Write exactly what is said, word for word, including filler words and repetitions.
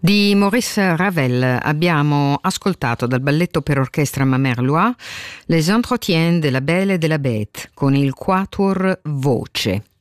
Di Maurice Ravel abbiamo ascoltato dal balletto per orchestra Mamère Loire Les Entretiens de la Belle et de la Bête con il Quatuor Voce.